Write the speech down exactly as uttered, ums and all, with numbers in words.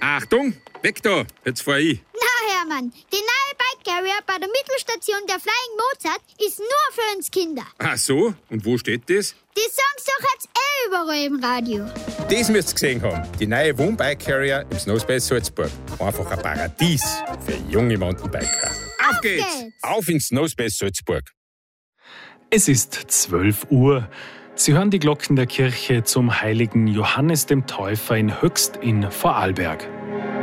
Achtung, weg da, jetzt fahr ich. Na Hermann, die neue Bike Carrier bei der Mittelstation der Flying Mozart ist nur für uns Kinder. Ach so, und wo steht das? Die sagen doch jetzt eh überall im Radio. Das müsst ihr gesehen haben. Die neue Wohnbike Carrier im Snowspace Salzburg. Einfach ein Paradies für junge Mountainbiker. Auf, Auf geht's. geht's! Auf ins Snowspace Salzburg. Es ist zwölf Uhr. Sie hören die Glocken der Kirche zum heiligen Johannes dem Täufer in Höchst in Vorarlberg.